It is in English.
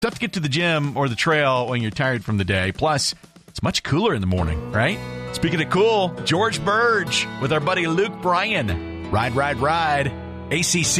Tough to get to the gym or the trail when you're tired from the day. Plus, it's much cooler in the morning, right? Speaking of cool, George Burge with our buddy Luke Bryan. Ride, ride, ride. ACC